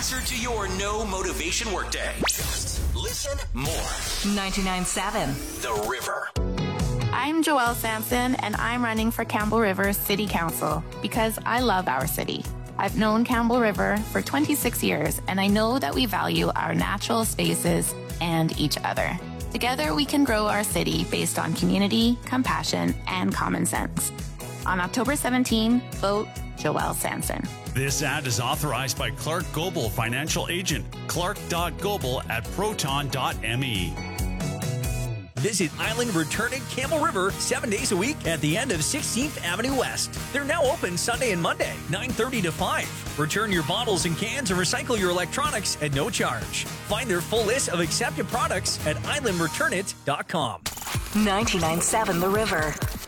answer to your no motivation workday. Just listen more. 99.7 The River. I'm Joelle Sampson, and I'm running for Campbell River City Council because I love our city. I've known Campbell River for 26 years, and I know that we value our natural spaces and each other. Together, we can grow our city based on community, compassion, and common sense. On October 17, vote Joelle Sampson. This ad is authorized by Clark Gobel Financial Agent, clark.gobel@proton.me. Visit Island Return at Campbell River 7 days a week at the end of 16th Avenue West. They're now open Sunday and Monday, 9:30 to 5. Return your bottles and cans and recycle your electronics at no charge. Find their full list of accepted products at islandreturnit.com. 99.7 The River.